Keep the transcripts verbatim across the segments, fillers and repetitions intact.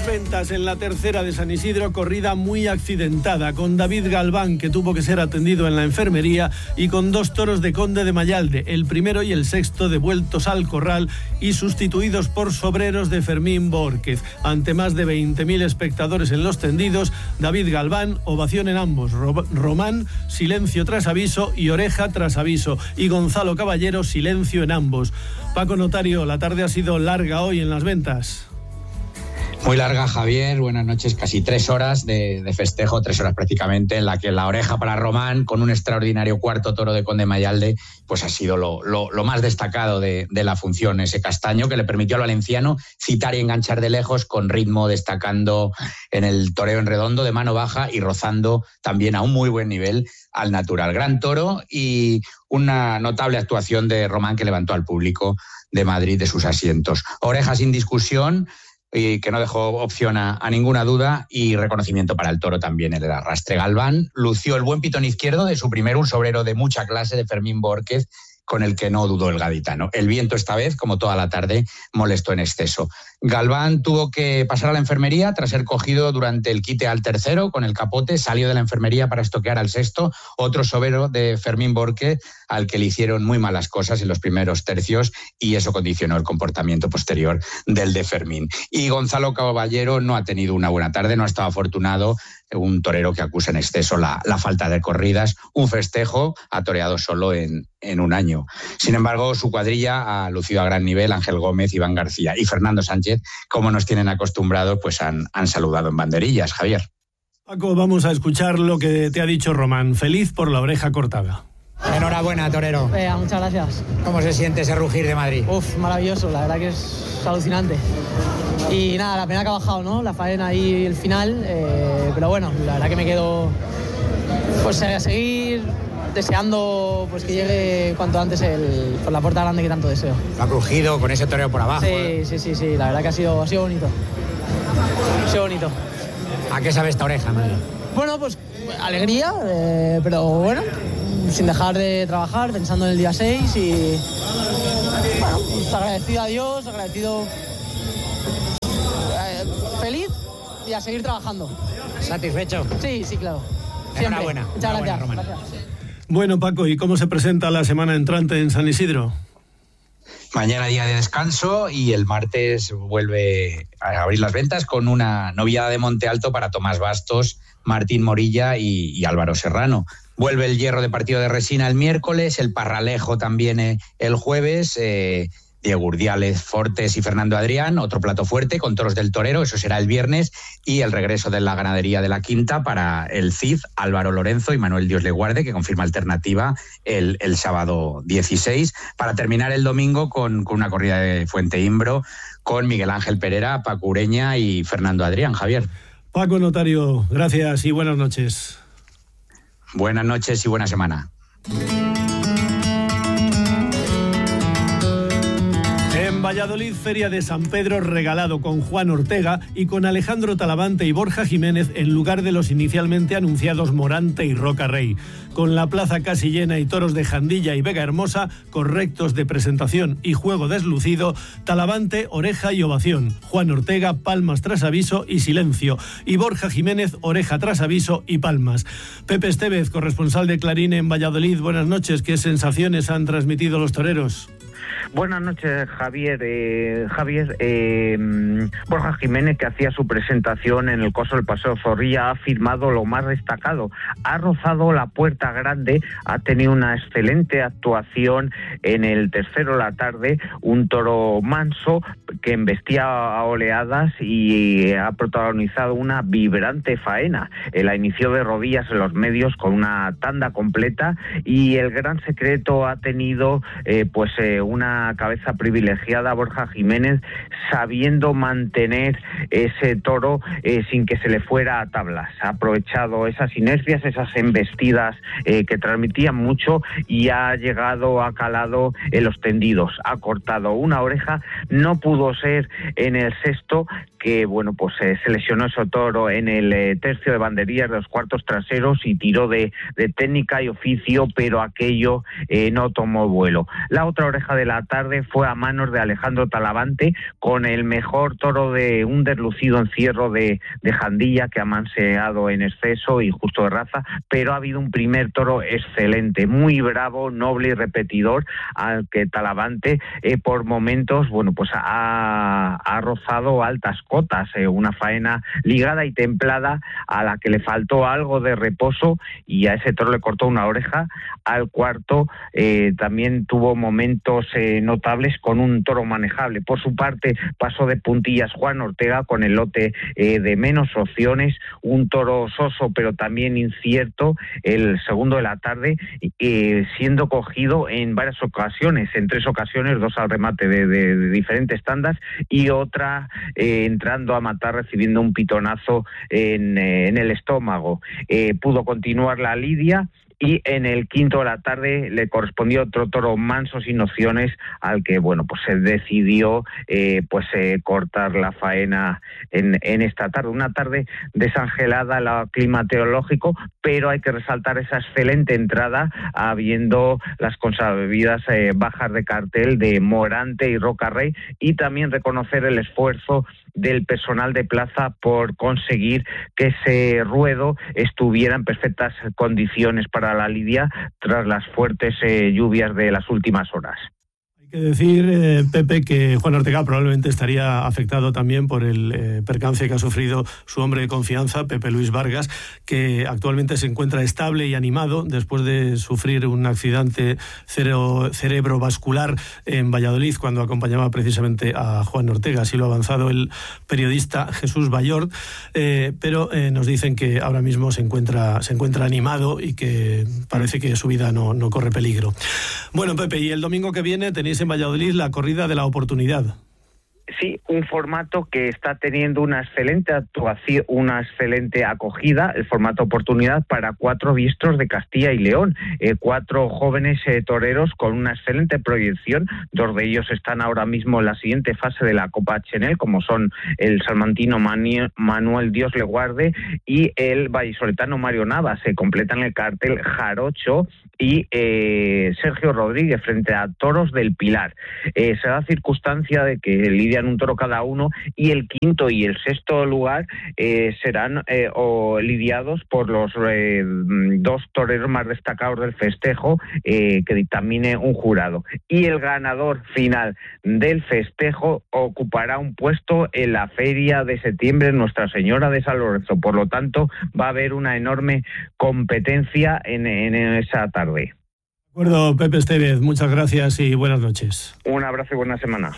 ventas en la tercera de San Isidro, corrida muy accidentada, con David Galván, que tuvo que ser atendido en la enfermería, y con dos toros de Conde de Mayalde, el primero y el sexto devueltos al corral y sustituidos por sobreros de Fermín Bórquez. Ante más de veinte mil espectadores en los tendidos, David Galván, ovación en ambos. Ro- Román, silencio tras aviso y oreja tras aviso. Y Gonzalo Caballero, silencio en ambos. Paco Notario, la tarde ha sido larga hoy en las ventas. Muy larga, Javier. Buenas noches. Casi tres horas de, de festejo, tres horas prácticamente, en la que la oreja para Román, con un extraordinario cuarto toro de Conde Mayalde, pues ha sido lo, lo, lo más destacado de, de la función. Ese castaño que le permitió al valenciano citar y enganchar de lejos, con ritmo, destacando en el toreo en redondo de mano baja y rozando también a un muy buen nivel al natural. Gran toro y una notable actuación de Román, que levantó al público de Madrid de sus asientos. Oreja sin discusión, y que no dejó opción a, a ninguna duda, y reconocimiento para el toro también, el arrastre. Galván lució el buen pitón izquierdo de su primer, un sobrero de mucha clase, de Fermín Bórquez, con el que no dudó el gaditano. El viento esta vez, como toda la tarde, molestó en exceso. Galván tuvo que pasar a la enfermería tras ser cogido durante el quite al tercero con el capote. Salió de la enfermería para estoquear al sexto, otro sobero de Fermín Bórquez, al que le hicieron muy malas cosas en los primeros tercios, y eso condicionó el comportamiento posterior del de Fermín. Y Gonzalo Caballero no ha tenido una buena tarde, no ha estado afortunado, un torero que acusa en exceso la, la falta de corridas, un festejo, ha toreado solo en, en un año. Sin embargo, su cuadrilla ha lucido a gran nivel. Ángel Gómez, Iván García y Fernando Sánchez, como nos tienen acostumbrados, pues han, han saludado en banderillas. Javier. Paco, vamos a escuchar lo que te ha dicho Román. Feliz por la oreja cortada. Enhorabuena, torero. Eh, muchas gracias. ¿Cómo se siente ese rugir de Madrid? Uf, maravilloso, la verdad que es alucinante. Y nada, la pena que ha bajado, ¿no? La faena ahí, el final, eh, pero bueno, la verdad que me quedo pues a seguir deseando pues que llegue cuanto antes el, por la puerta grande que tanto deseo. Lo ha crujido con ese toreo por abajo. Sí, ¿eh? sí, sí, sí, la verdad que ha sido, ha sido bonito. Ha sido bonito. ¿A qué sabe esta oreja, Madrid? Bueno, pues alegría, eh, pero bueno, sin dejar de trabajar, pensando en el día seis y bueno, pues agradecido a Dios, agradecido, eh, feliz y a seguir trabajando. ¿Satisfecho? Sí, sí, claro. Siempre. Enhorabuena. Muchas Enhorabuena, gracias. Román. gracias. Bueno, Paco, ¿y cómo se presenta la semana entrante en San Isidro? Mañana día de descanso, y el martes vuelve a abrir las ventas con una noviada de Monte Alto para Tomás Bastos, Martín Morilla y, y Álvaro Serrano. Vuelve el hierro de partido de resina el miércoles, el Parralejo también eh, el jueves, eh, Diego Urdiales, Fortes y Fernando Adrián, otro plato fuerte con toros del torero, eso será el viernes, y el regreso de la ganadería de la Quinta para el Cid, Álvaro Lorenzo y Manuel Dios le guarde, que confirma alternativa el, el sábado dieciséis, para terminar el domingo con, con una corrida de Fuente Imbro, con Miguel Ángel Pereira, Paco Ureña y Fernando Adrián. Javier. Paco Notario, gracias y buenas noches. Buenas noches y buena semana. En Valladolid, Feria de San Pedro regalado con Juan Ortega y con Alejandro Talavante y Borja Jiménez en lugar de los inicialmente anunciados Morante y Roca Rey. Con la plaza casi llena y toros de Jandilla y Vega Hermosa correctos de presentación y juego deslucido, Talavante, oreja y ovación. Juan Ortega, palmas tras aviso y silencio. Y Borja Jiménez, oreja tras aviso y palmas. Pepe Estevez, corresponsal de Clarín en Valladolid, buenas noches. ¿Qué sensaciones han transmitido los toreros? Buenas noches, Javier. Eh, Javier, eh, Borja Jiménez, que hacía su presentación en el coso del Paseo Zorrilla, ha firmado lo más destacado. Ha rozado la puerta grande, ha tenido una excelente actuación en el tercero de la tarde, un toro manso que embestía a oleadas y ha protagonizado una vibrante faena. Eh, la inició de rodillas en los medios con una tanda completa, y el gran secreto ha tenido eh, pues eh, una cabeza privilegiada, Borja Jiménez, sabiendo mantener ese toro eh, sin que se le fuera a tablas. Ha aprovechado esas inercias, esas embestidas eh, que transmitían mucho, y ha llegado, ha calado en los tendidos. Ha cortado una oreja, no pudo ser en el sexto, que bueno, pues eh, se lesionó ese toro en el eh, tercio de banderillas de los cuartos traseros y tiró de, de técnica y oficio, pero aquello eh, no tomó vuelo. La otra oreja de la tarde fue a manos de Alejandro Talavante, con el mejor toro de un deslucido encierro de, de Jandilla, que ha manseado en exceso y justo de raza, pero ha habido un primer toro excelente, muy bravo, noble y repetidor, al que Talavante eh, por momentos, bueno, pues ha, ha rozado altas cotas, eh, una faena ligada y templada a la que le faltó algo de reposo, y a ese toro le cortó una oreja. Al cuarto eh, también tuvo momentos eh, notables con un toro manejable. Por su parte pasó de puntillas Juan Ortega con el lote eh, de menos opciones, un toro soso pero también incierto, el segundo de la tarde, eh, siendo cogido en varias ocasiones, en tres ocasiones, dos al remate de, de, de diferentes tandas y otra eh, entrando a matar, recibiendo un pitonazo en, eh, en el estómago. Eh, pudo continuar la lidia, y en el quinto de la tarde le correspondió otro toro manso sin opciones, al que, bueno, pues se decidió eh, pues eh, cortar la faena en, en esta tarde. Una tarde desangelada la climatológico, pero hay que resaltar esa excelente entrada, habiendo las consabidas eh, bajas de cartel de Morante y Roca Rey, y también reconocer el esfuerzo del personal de plaza por conseguir que ese ruedo estuviera en perfectas condiciones para la lidia tras las fuertes eh, lluvias de las últimas horas. Hay que decir, eh, Pepe, que Juan Ortega probablemente estaría afectado también por el eh, percance que ha sufrido su hombre de confianza, Pepe Luis Vargas, que actualmente se encuentra estable y animado después de sufrir un accidente cero, cerebrovascular en Valladolid cuando acompañaba precisamente a Juan Ortega. Así lo ha avanzado el periodista Jesús Ballord, eh, pero eh, nos dicen que ahora mismo se encuentra, se encuentra animado y que parece que su vida no, no corre peligro. Bueno, Pepe, y el domingo que viene tenéis en Valladolid la corrida de la oportunidad. Sí, un formato que está teniendo una excelente actuación, una excelente acogida, el formato oportunidad para cuatro diestros de Castilla y León, eh, cuatro jóvenes eh, toreros con una excelente proyección. Dos de ellos están ahora mismo en la siguiente fase de la Copa Chenel, como son el salmantino Mani- Manuel Dios le guarde y el vallisoletano Mario Navas. Se completan el cartel Jarocho y eh, Sergio Rodríguez frente a Toros del Pilar. Eh, se da circunstancia de que lidian un toro cada uno, y el quinto y el sexto lugar eh, serán eh, o lidiados por los eh, dos toreros más destacados del festejo eh, que dictamine un jurado. Y el ganador final del festejo ocupará un puesto en la feria de septiembre Nuestra Señora de San Lorenzo. Por lo tanto, va a haber una enorme competencia en, en esa tarde. De acuerdo, Pepe Estevez, muchas gracias y buenas noches. Un abrazo y buena semana.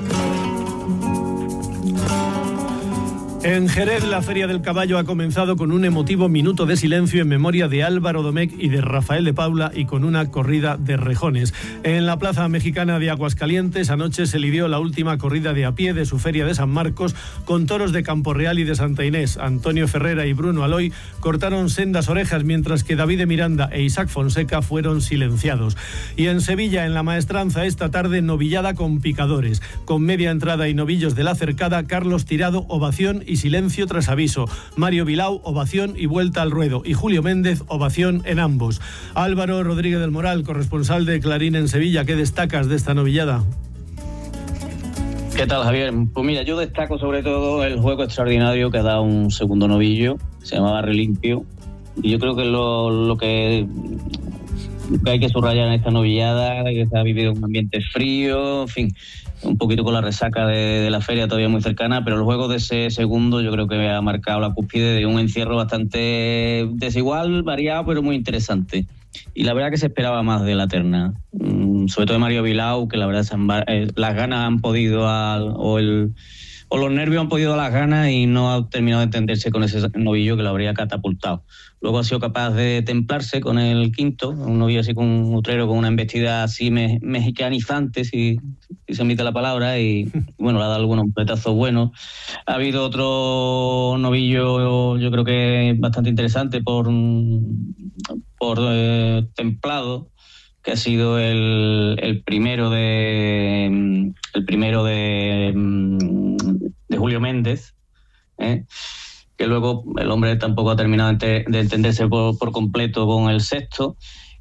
En Jerez, la Feria del Caballo ha comenzado con un emotivo minuto de silencio en memoria de Álvaro Domecq y de Rafael de Paula, y con una corrida de rejones. En la Plaza Mexicana de Aguascalientes, anoche se lidió la última corrida de a pie de su Feria de San Marcos, con toros de Campo Real y de Santa Inés. Antonio Ferrera y Bruno Aloy cortaron sendas orejas, mientras que David de Miranda e Isaac Fonseca fueron silenciados. Y en Sevilla, en la Maestranza, esta tarde novillada con picadores. Con media entrada y novillos de la cercada, Carlos Tirado, ovación y silencio tras aviso. Mario Vilau, ovación y vuelta al ruedo. Y Julio Méndez, ovación en ambos. Álvaro Rodríguez del Moral, corresponsal de Clarín en Sevilla, ¿qué destacas de esta novillada? ¿Qué tal, Javier? Pues mira, yo destaco sobre todo el juego extraordinario que ha dado un segundo novillo, se llamaba Relimpio, y yo creo que lo, lo que que hay que subrayar en esta novillada, que se ha vivido un ambiente frío, en fin, un poquito con la resaca de, de la feria todavía muy cercana, pero el juego de ese segundo yo creo que ha marcado la cúspide de un encierro bastante desigual, variado, pero muy interesante. Y la verdad que se esperaba más de la terna, sobre todo de Mario Vilau, que la verdad las ganas han podido, al, o el o los nervios han podido a las ganas, y no ha terminado de entenderse con ese novillo que lo habría catapultado. Luego ha sido capaz de templarse con el quinto, un novillo así con un utrero, con una embestida así me, mexicanizante, si, si se emite la palabra, y bueno, le ha dado algunos petazos buenos. Ha habido otro novillo, yo creo que bastante interesante por, por eh, templado, que ha sido el, el primero de el primero de, de Julio Méndez, ¿eh? que luego el hombre tampoco ha terminado de entenderse por, por completo con el sexto.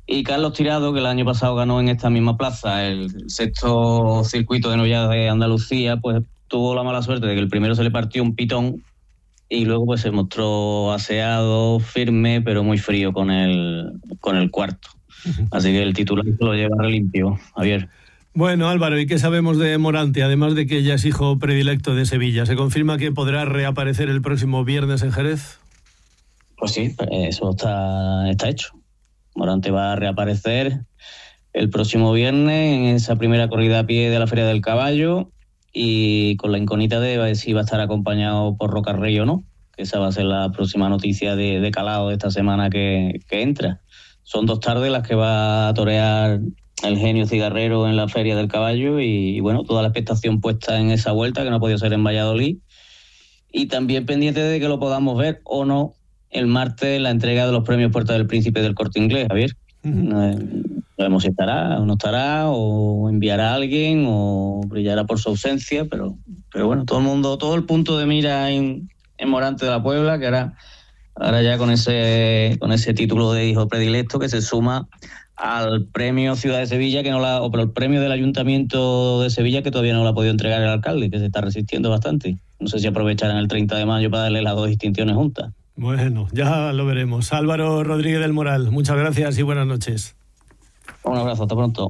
Y Carlos Tirado, que el año pasado ganó en esta misma plaza el sexto circuito de novilladas de Andalucía, pues tuvo la mala suerte de que el primero se le partió un pitón y luego pues se mostró aseado, firme, pero muy frío con el, con el cuarto. Así que el titular lo lleva relimpio, Javier. Bueno, Álvaro, ¿y qué sabemos de Morante? Además de que ya es hijo predilecto de Sevilla, ¿se confirma que podrá reaparecer el próximo viernes en Jerez? Pues sí, eso está, está hecho. Morante va a reaparecer el próximo viernes en esa primera corrida a pie de la Feria del Caballo y con la incógnita de si va a estar acompañado por Rocarrey o no, que esa va a ser la próxima noticia de, de calado de esta semana que, que entra. Son dos tardes las que va a torear el genio cigarrero en la Feria del Caballo y, y bueno, toda la expectación puesta en esa vuelta que no ha podido ser en Valladolid y también pendiente de que lo podamos ver o no el martes en la entrega de los premios Puerta del Príncipe del Corte Inglés, Javier. Uh-huh. No sabemos si estará o no estará o enviará a alguien o brillará por su ausencia, pero, pero bueno, todo el mundo, todo el punto de mira en, en Morante de la Puebla, que ahora, ahora ya con ese, con ese título de hijo predilecto que se suma al premio Ciudad de Sevilla, que no la, o pero el premio del Ayuntamiento de Sevilla, que todavía no lo ha podido entregar el alcalde, que se está resistiendo bastante. No sé si aprovecharán el treinta de mayo para darle las dos distinciones juntas. Bueno, ya lo veremos. Álvaro Rodríguez del Moral, muchas gracias y buenas noches. Un abrazo, hasta pronto.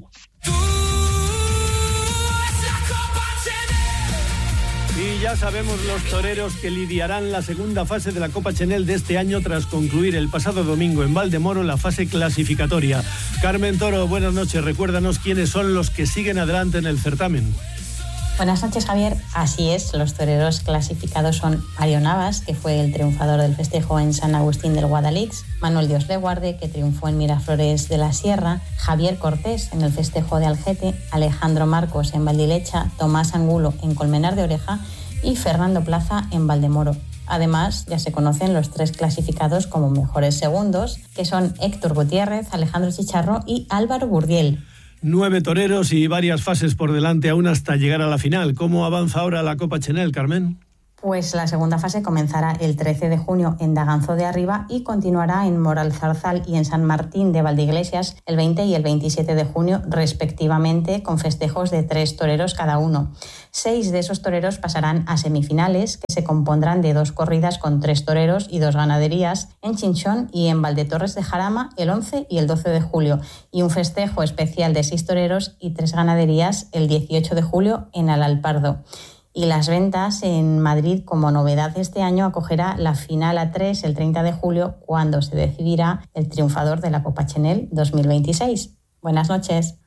Y ya sabemos los toreros que lidiarán la segunda fase de la Copa Chenel de este año tras concluir el pasado domingo en Valdemoro la fase clasificatoria. Carmen Toro, buenas noches. Recuérdanos quiénes son los que siguen adelante en el certamen. Buenas noches, Javier. Así es, los toreros clasificados son Mario Navas, que fue el triunfador del festejo en San Agustín del Guadalix, Manuel Dios le guarde, que triunfó en Miraflores de la Sierra, Javier Cortés en el festejo de Algete, Alejandro Marcos en Valdilecha, Tomás Angulo en Colmenar de Oreja y Fernando Plaza en Valdemoro. Además, ya se conocen los tres clasificados como mejores segundos, que son Héctor Gutiérrez, Alejandro Chicharro y Álvaro Burdiel. Nueve toreros y varias fases por delante aún hasta llegar a la final. ¿Cómo avanza ahora la Copa Chenel, Carmen? Pues la segunda fase comenzará el trece de junio en Daganzo de Arriba y continuará en Moralzarzal y en San Martín de Valdeiglesias el veinte y el veintisiete de junio respectivamente, con festejos de tres toreros cada uno. Seis de esos toreros pasarán a semifinales, que se compondrán de dos corridas con tres toreros y dos ganaderías en Chinchón y en Valdetorres de Jarama el once y el doce de julio, y un festejo especial de seis toreros y tres ganaderías el dieciocho de julio en Alalpardo. Y las ventas en Madrid, como novedad este año, acogerá la final a tres el treinta de julio, cuando se decidirá el triunfador de la Copa Chenel dos mil veintiséis. Buenas noches.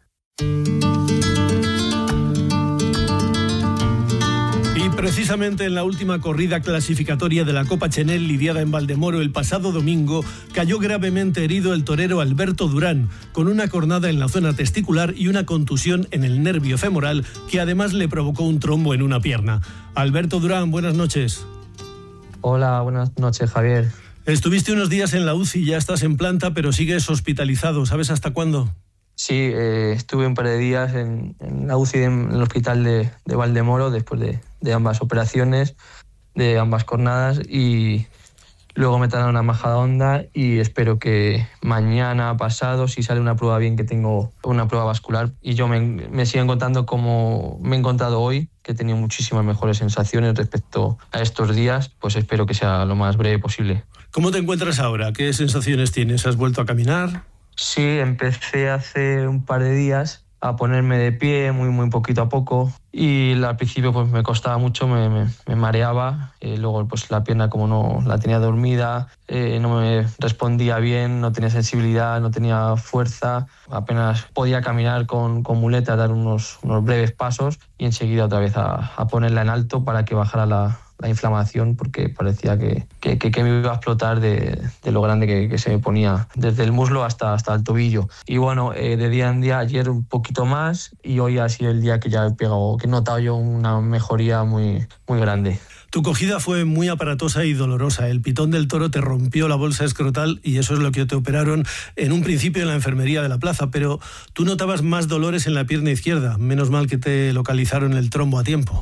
Y precisamente en la última corrida clasificatoria de la Copa Chenel lidiada en Valdemoro el pasado domingo, cayó gravemente herido el torero Alberto Durán, con una cornada en la zona testicular y una contusión en el nervio femoral que además le provocó un trombo en una pierna. Alberto Durán, buenas noches. Hola, buenas noches, Javier. Estuviste unos días en la U C I, ya estás en planta, pero sigues hospitalizado. ¿Sabes hasta cuándo? Sí, eh, estuve un par de días en, en la U C I, en el hospital de, de Valdemoro, después de, de ambas operaciones, de ambas cornadas, y luego me traen una majada honda y espero que mañana pasado, si sale una prueba bien, que tengo una prueba vascular, y yo me, me sigo encontrando como me he encontrado hoy, que he tenido muchísimas mejores sensaciones respecto a estos días, pues espero que sea lo más breve posible. ¿Cómo te encuentras ahora? ¿Qué sensaciones tienes? ¿Has vuelto a caminar? Sí, empecé hace un par de días a ponerme de pie muy muy poquito a poco, y al principio pues me costaba mucho, me, me, me mareaba, eh, luego pues la pierna, como no la tenía dormida, eh, no me respondía bien, no tenía sensibilidad, no tenía fuerza, apenas podía caminar con, con muleta, dar unos, unos breves pasos y enseguida otra vez a, a ponerla en alto para que bajara la, la inflamación, porque parecía que, que, que, que me iba a explotar de, de lo grande que, que se me ponía desde el muslo hasta, hasta el tobillo. Y bueno, eh, de día en día, ayer un poquito más, y hoy ha sido el día que ya he pegado, que he notado yo una mejoría muy, muy grande. Tu cogida fue muy aparatosa y dolorosa. El pitón del toro te rompió la bolsa escrotal y eso es lo que te operaron en un principio en la enfermería de la plaza, pero tú notabas más dolores en la pierna izquierda. Menos mal que te localizaron el trombo a tiempo.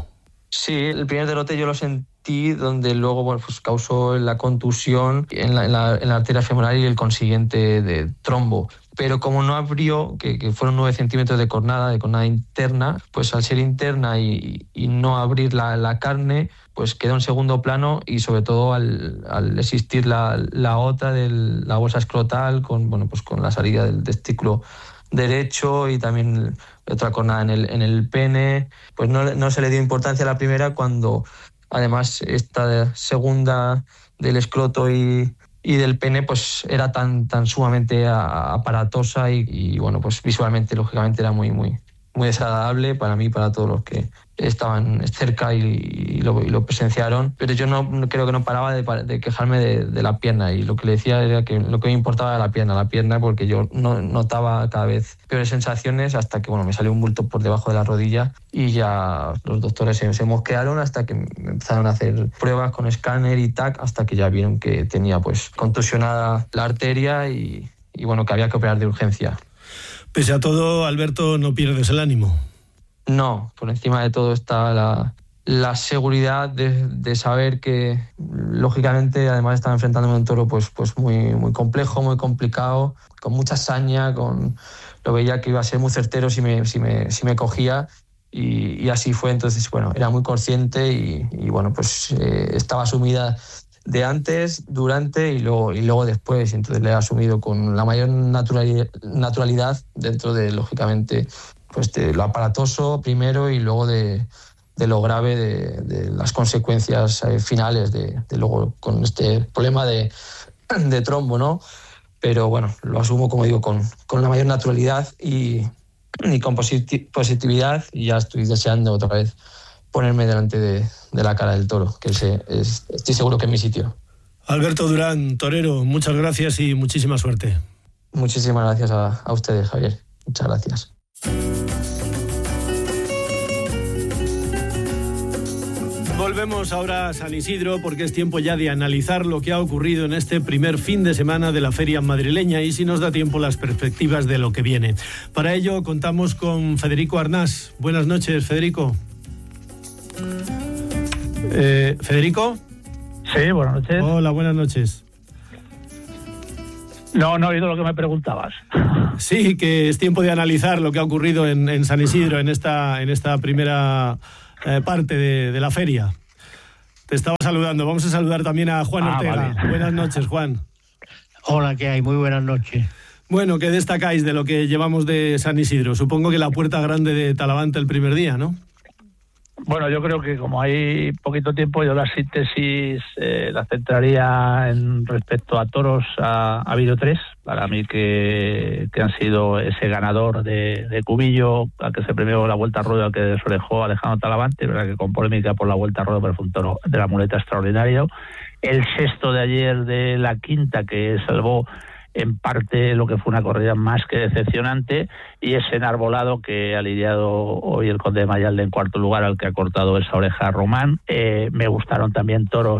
Sí, el primer derrote yo lo sentí donde luego bueno, pues causó la contusión en la, en, la, en la arteria femoral y el consiguiente de trombo. Pero como no abrió, que, que fueron nueve centímetros de cornada, de cornada interna, pues al ser interna y, y no abrir la, la carne, pues quedó en segundo plano y sobre todo al, al existir la, la otra de la bolsa escrotal con, bueno, pues con la salida del testículo derecho y también otra cornada en el, en el pene, pues no, no se le dio importancia a la primera cuando además esta segunda del escroto y, y del pene pues era tan, tan sumamente aparatosa y, y bueno, pues visualmente lógicamente era muy, muy, muy desagradable para mí y para todos los que estaban cerca y, y, lo, y lo presenciaron, pero yo no, no creo que no paraba de, de quejarme de, de la pierna y lo que le decía era que lo que me importaba era la pierna, la pierna porque yo no, notaba cada vez peores sensaciones hasta que bueno, me salió un bulto por debajo de la rodilla y ya los doctores se, se mosquearon hasta que me empezaron a hacer pruebas con escáner y T A C hasta que ya vieron que tenía pues contusionada la arteria y, y bueno, que había que operar de urgencia. Pese a todo, Alberto, no pierdes el ánimo. No, por encima de todo está la, la seguridad de, de saber que, lógicamente, además estaba enfrentándome a un toro pues, pues muy, muy complejo, muy complicado, con mucha saña, con, lo veía que iba a ser muy certero si me, si me, si me cogía y, y así fue. Entonces, bueno, era muy consciente y, y bueno, pues eh, estaba asumida de antes, durante y luego, y luego después. Entonces le he asumido con la mayor naturalidad, naturalidad dentro de, lógicamente, pues de lo aparatoso primero y luego de, de lo grave de, de las consecuencias eh, finales de, de luego con este problema de, de trombo, ¿no? Pero bueno, lo asumo, como digo, con, con la mayor naturalidad y, y con posit- positividad y ya estoy deseando otra vez ponerme delante de, de la cara del toro, que ese es, estoy seguro que es mi sitio. Alberto Durán, torero, muchas gracias y muchísima suerte. Muchísimas gracias a, a ustedes, Javier. Muchas gracias. Volvemos ahora a San Isidro porque es tiempo ya de analizar lo que ha ocurrido en este primer fin de semana de la feria madrileña y si nos da tiempo las perspectivas de lo que viene. Para ello contamos con Federico Arnás. Buenas noches, Federico. Eh, ¿Federico? Sí, buenas noches. Hola, buenas noches. No, no he oído lo que me preguntabas. Sí, que es tiempo de analizar lo que ha ocurrido en, en San Isidro en esta, en esta primera eh, parte de, de la feria. Te estaba saludando. Vamos a saludar también a Juan ah, Ortega. Vale. Buenas noches, Juan. Hola, ¿qué hay? Muy buenas noches. Bueno, ¿qué destacáis de lo que llevamos de San Isidro? Supongo que la puerta grande de Talavante el primer día, ¿no? Bueno, yo creo que como hay poquito tiempo, yo la síntesis eh, la centraría en respecto a toros. Ha, ha habido tres, para mí, que, que han sido ese ganador de, de Cubillo, al que se premió la Vuelta a Ruedo, al que desorejó Alejandro Talavante, verdad que con polémica por la Vuelta a Ruedo, pero fue un toro de la muleta extraordinario. El sexto de ayer de la quinta, que salvó en parte lo que fue una corrida más que decepcionante, y ese enarbolado que ha lidiado hoy el Conde de Mayalde en cuarto lugar, al que ha cortado esa oreja a Román. Eh, me gustaron también toros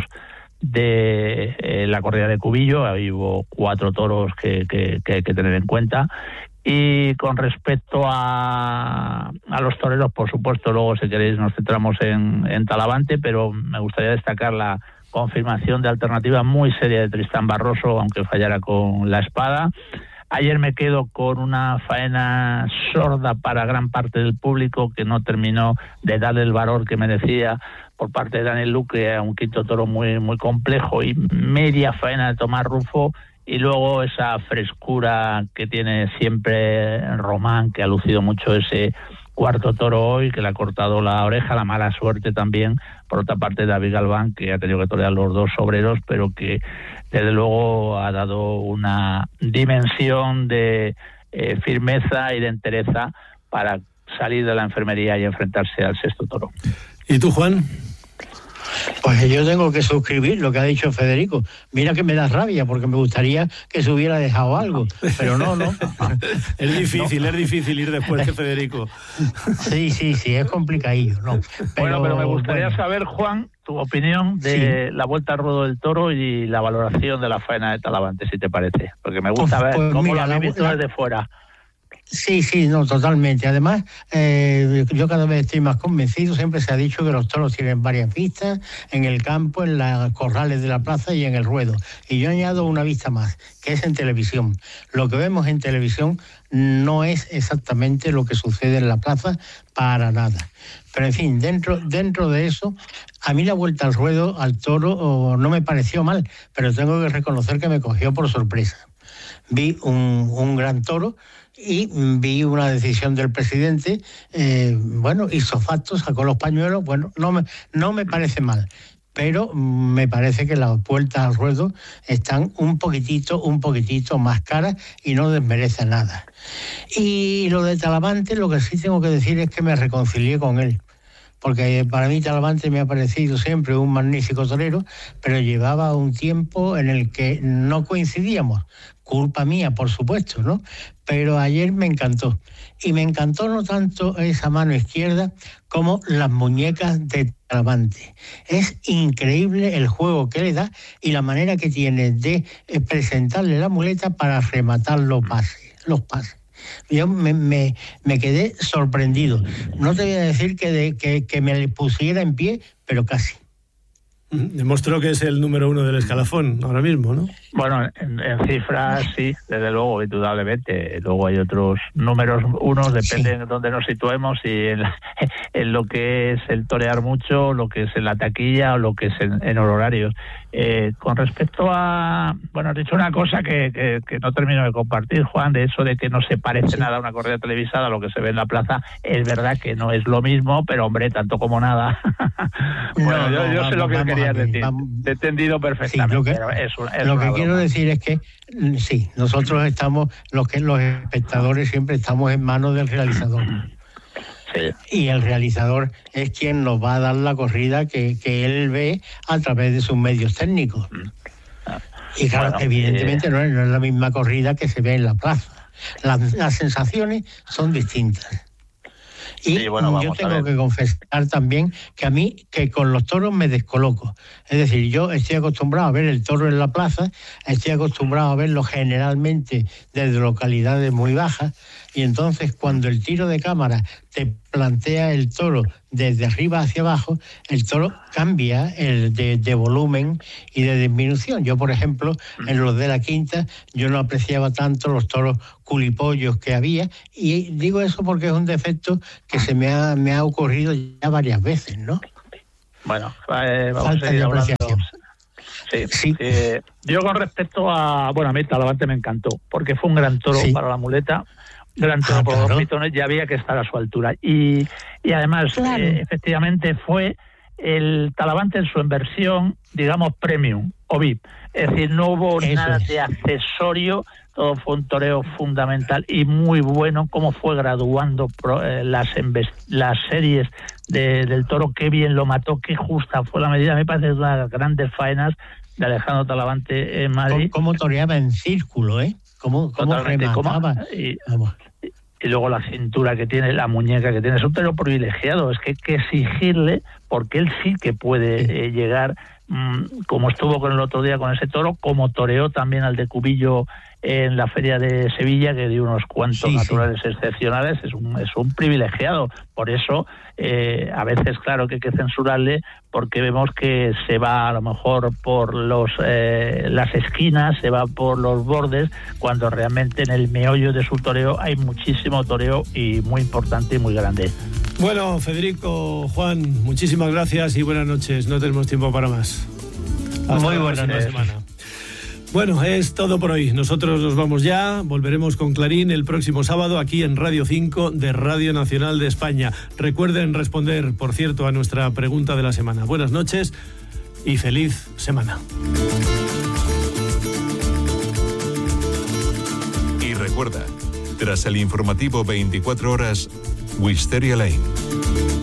de eh, la corrida de Cubillo, ahí hubo cuatro toros que, que, que hay que tener en cuenta. Y con respecto a, a los toreros, por supuesto, luego si queréis nos centramos en, en Talavante, pero me gustaría destacar la confirmación de alternativa muy seria de Tristán Barroso, aunque fallara con la espada. Ayer me quedo con una faena sorda para gran parte del público, que no terminó de darle el valor que merecía por parte de Daniel Luque a un quinto toro muy, muy complejo, y media faena de Tomás Rufo, y luego esa frescura que tiene siempre Román, que ha lucido mucho ese cuarto toro hoy, que le ha cortado la oreja. La mala suerte también, por otra parte, David Galván, que ha tenido que torear los dos obreros, pero que desde luego ha dado una dimensión de eh, firmeza y de entereza para salir de la enfermería y enfrentarse al sexto toro. ¿Y tú, Juan? Pues yo tengo que suscribir lo que ha dicho Federico. Mira que me da rabia, porque me gustaría que se hubiera dejado algo, pero no, no. Es difícil, no. es difícil ir después que Federico. Sí, sí, sí, es complicadillo, ¿no? Pero, bueno, pero me gustaría bueno. saber, Juan, tu opinión de sí. la Vuelta al Ruedo del Toro y la valoración de la faena de Talavante, si te parece. Porque me gusta pues, ver pues cómo mira, la has visto la... desde fuera. Sí, sí, no, totalmente. Además, eh, yo cada vez estoy más convencido, siempre se ha dicho que los toros tienen varias vistas, en el campo, en los corrales de la plaza y en el ruedo. Y yo añado una vista más, que es en televisión. Lo que vemos en televisión no es exactamente lo que sucede en la plaza, para nada. Pero en fin, dentro, dentro de eso, a mí la vuelta al ruedo, al toro, oh, no me pareció mal, pero tengo que reconocer que me cogió por sorpresa. Vi un, un gran toro, y vi una decisión del presidente, eh, bueno, hizo facto, sacó los pañuelos, bueno, no me, no me parece mal, pero me parece que las vueltas al ruedo están un poquitito, un poquitito más caras y no desmerece nada. Y lo de Talavante, lo que sí tengo que decir es que me reconcilié con él, porque para mí Talavante me ha parecido siempre un magnífico torero, pero llevaba un tiempo en el que no coincidíamos. Culpa mía, por supuesto, ¿no? Pero ayer me encantó. Y me encantó no tanto esa mano izquierda como las muñecas de Talavante. Es increíble el juego que le da y la manera que tiene de presentarle la muleta para rematar los pases. Los pases. Yo me, me, me quedé sorprendido. No te voy a decir que, de, que, que me pusiera en pie, pero casi. Demostró que es el número uno del escalafón ahora mismo, ¿no? Bueno, en, en cifras sí, desde luego, indudablemente. Luego hay otros números unos, depende sí. de dónde nos situemos y en, la, en lo que es el torear mucho, lo que es en la taquilla o lo que es en, en horarios. Eh, con respecto a... Bueno, has dicho una cosa que, que, que no termino de compartir, Juan, de eso de que no se parece sí. nada a una corrida televisada a lo que se ve en la plaza. Es verdad que no es lo mismo, pero hombre, tanto como nada. bueno, no, yo, yo no, sé vamos, lo que querías decir. Vamos. Te he entendido perfectamente. Sí, lo que, pero es un, es lo que quiero decir es que sí, nosotros estamos, los que los espectadores siempre estamos en manos del realizador. Sí. Y el realizador es quien nos va a dar la corrida que, que él ve a través de sus medios técnicos. Y claro, bueno, evidentemente eh... no, es, no es la misma corrida que se ve en la plaza. Las, las sensaciones son distintas. Y sí, bueno, yo tengo que confesar también que a mí, que con los toros me descoloco. Es decir, yo estoy acostumbrado a ver el toro en la plaza, estoy acostumbrado a verlo generalmente desde localidades muy bajas, y entonces cuando el tiro de cámara te plantea el toro desde arriba hacia abajo, el toro cambia el de, de volumen y de disminución. Yo, por ejemplo, en los de la quinta, yo no apreciaba tanto los toros culipollos que había, y digo eso porque es un defecto que se me ha, me ha ocurrido ya varias veces, ¿no? Bueno, eh, vamos Falta a seguir hablando. Sí, sí. Eh, yo con respecto a... Bueno, a mí Talavante me encantó, porque fue un gran toro sí. para la muleta, gran toro ah, por claro. los pitones, ya había que estar a su altura. Y, y además, claro. eh, efectivamente, fue el Talavante en su versión, digamos, premium o V I P. Es decir, no hubo Eso nada es. de accesorio, todo fue un toreo fundamental y muy bueno, cómo fue graduando pro, eh, las, las series de, del toro, qué bien lo mató, qué justa fue la medida. Me parece una de las grandes faenas de Alejandro Talavante en Madrid. Cómo toreaba en círculo, ¿eh? Cómo, cómo remataba. Y, y luego la cintura que tiene, la muñeca que tiene, es un toro privilegiado, es que hay que exigirle, porque él sí que puede sí. Eh, llegar, mmm, como estuvo con el otro día con ese toro, como toreó también al de Cubillo en la feria de Sevilla, que dio unos cuantos sí, naturales sí. excepcionales. Es un, es un privilegiado. Por eso, eh, a veces, claro que hay que censurarle, porque vemos que se va a lo mejor por los eh, las esquinas, se va por los bordes, cuando realmente en el meollo de su toreo hay muchísimo toreo y muy importante y muy grande. Bueno, Federico, Juan, muchísimas gracias y buenas noches. No tenemos tiempo para más. Hasta muy buenas noches. Semana. Bueno, es todo por hoy. Nosotros nos vamos ya. Volveremos con Clarín el próximo sábado aquí en Radio cinco de Radio Nacional de España. Recuerden responder, por cierto, a nuestra pregunta de la semana. Buenas noches y feliz semana. Y recuerda, tras el informativo veinticuatro horas, Wisteria Lane.